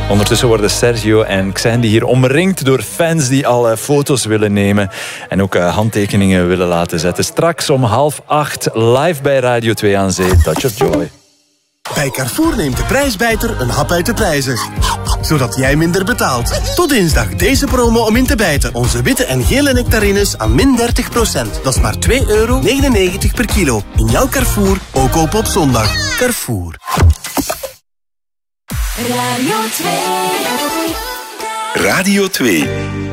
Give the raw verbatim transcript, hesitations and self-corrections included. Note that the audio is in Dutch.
Ondertussen worden Sergio en Xandy hier omringd door fans die al uh, foto's willen nemen en ook uh, handtekeningen willen laten zetten. Straks om half acht live bij Radio twee aan Zee, Touch of Joy. Bij Carrefour neemt de prijsbijter een hap uit de prijzen. Zodat jij minder betaalt. Tot dinsdag deze promo om in te bijten. Onze witte en gele nectarines aan min dertig procent. Dat is maar twee euro negenennegentig per kilo. In jouw Carrefour, ook open op zondag. Carrefour. Radio twee. Radio twee.